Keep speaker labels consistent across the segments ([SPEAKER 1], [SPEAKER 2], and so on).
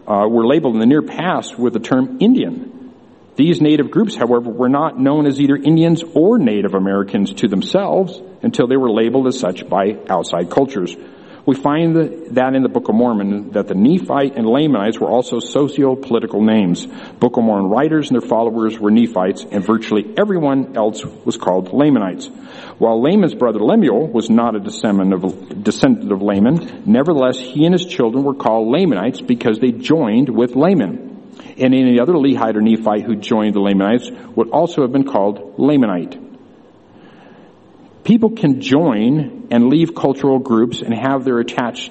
[SPEAKER 1] were labeled in the near past with the term Indian. These native groups, however, were not known as either Indians or Native Americans to themselves until they were labeled as such by outside cultures. We find that in the Book of Mormon, that the Nephite and Lamanites were also socio-political names. Book of Mormon writers and their followers were Nephites, and virtually everyone else was called Lamanites. While Laman's brother Lemuel was not a descendant of Laman, nevertheless he and his children were called Lamanites because they joined with Laman. And any other Lehite or Nephite who joined the Lamanites would also have been called Lamanite. People can join and leave cultural groups and have their attached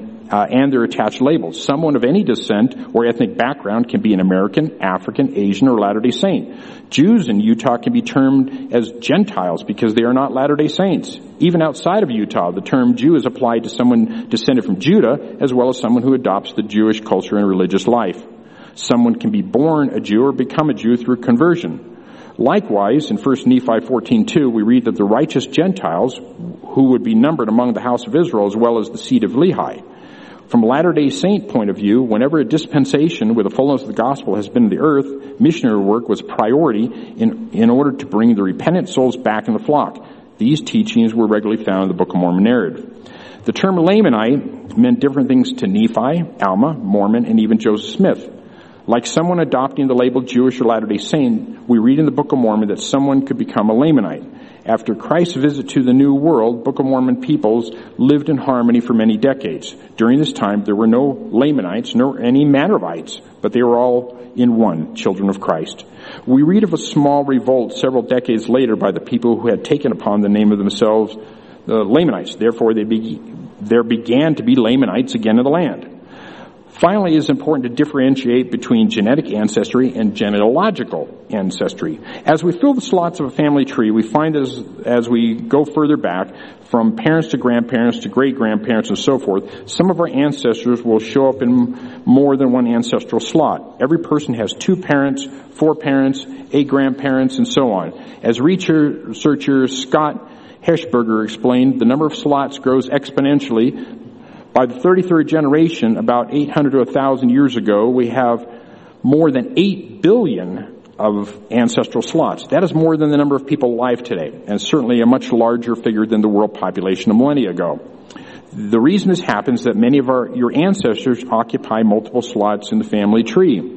[SPEAKER 1] their attached labels. Someone of any descent or ethnic background can be an American, African, Asian, or Latter-day Saint. Jews in Utah can be termed as Gentiles because they are not Latter-day Saints. Even outside of Utah, the term Jew is applied to someone descended from Judah as well as someone who adopts the Jewish culture and religious life. Someone can be born a Jew or become a Jew through conversion. Likewise, in 1 Nephi 14:2, we read that the righteous Gentiles, who would be numbered among the house of Israel as well as the seed of Lehi. From a Latter-day Saint point of view, whenever a dispensation with the fullness of the gospel has been in the earth, missionary work was priority in order to bring the repentant souls back in the flock. These teachings were regularly found in the Book of Mormon narrative. The term Lamanite meant different things to Nephi, Alma, Mormon, and even Joseph Smith. Like someone adopting the label Jewish or Latter-day Saint, we read in the Book of Mormon that someone could become a Lamanite. After Christ's visit to the New World, Book of Mormon peoples lived in harmony for many decades. During this time, there were no Lamanites nor any Manavites, but they were all in one, children of Christ. We read of a small revolt several decades later by the people who had taken upon the name of themselves the Lamanites. Therefore, there began to be Lamanites again in the land. Finally, it is important to differentiate between genetic ancestry and genealogical ancestry. As we fill the slots of a family tree, we find as we go further back, from parents to grandparents to great-grandparents and so forth, some of our ancestors will show up in more than one ancestral slot. Every person has 2 parents, 4 parents, 8 grandparents, and so on. As researcher Scott Hershberger explained, the number of slots grows exponentially. By the 33rd generation, about 800 to 1,000 years ago, we have more than 8 billion of ancestral slots. That is more than the number of people alive today, and certainly a much larger figure than the world population a millennia ago. The reason this happens is that many of your ancestors occupy multiple slots in the family tree.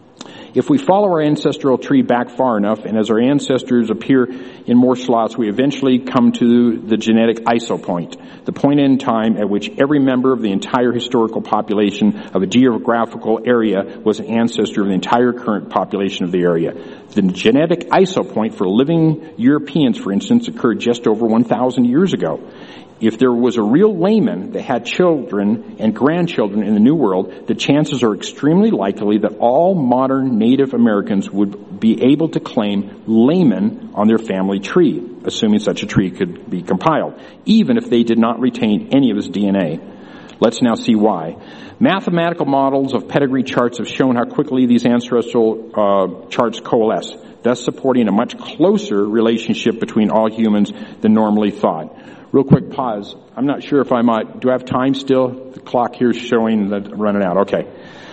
[SPEAKER 1] If we follow our ancestral tree back far enough, and as our ancestors appear in more slots, we eventually come to the genetic isopoint, the point in time at which every member of the entire historical population of a geographical area was an ancestor of the entire current population of the area. The genetic isopoint for living Europeans, for instance, occurred just over 1,000 years ago. If there was a real layman that had children and grandchildren in the New World, the chances are extremely likely that all modern Native Americans would be able to claim layman on their family tree, assuming such a tree could be compiled, even if they did not retain any of his DNA. Let's now see why. Mathematical models of pedigree charts have shown how quickly these ancestral charts coalesce, thus supporting a much closer relationship between all humans than normally thought. Real quick pause. I'm not sure if do I have time still? The clock here is showing that I'm running out. Okay.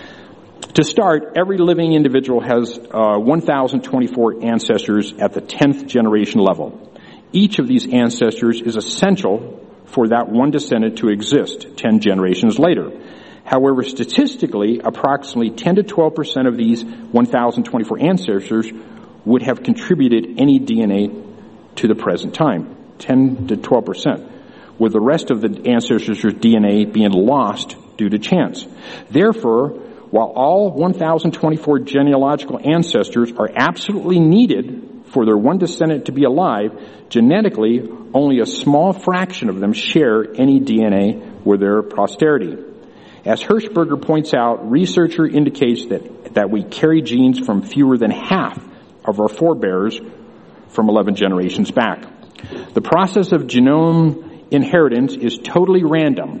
[SPEAKER 1] To start, every living individual has 1,024 ancestors at the 10th generation level. Each of these ancestors is essential for that one descendant to exist 10 generations later. However, statistically, approximately 10 to 12% of these 1,024 ancestors would have contributed any DNA to the present time. 10 to 12%, with the rest of the ancestors' DNA being lost due to chance. Therefore, while all 1,024 genealogical ancestors are absolutely needed for their one descendant to be alive, genetically, only a small fraction of them share any DNA with their posterity. As Hershberger points out, researcher indicates that we carry genes from fewer than half of our forebears from 11 generations back. The process of genome inheritance is totally random,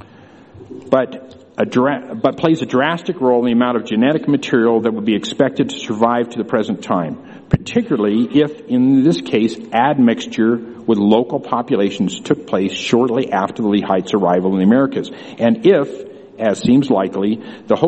[SPEAKER 1] but plays a drastic role in the amount of genetic material that would be expected to survive to the present time, particularly if, in this case, admixture with local populations took place shortly after the Lehites' arrival in the Americas, and if, as seems likely, the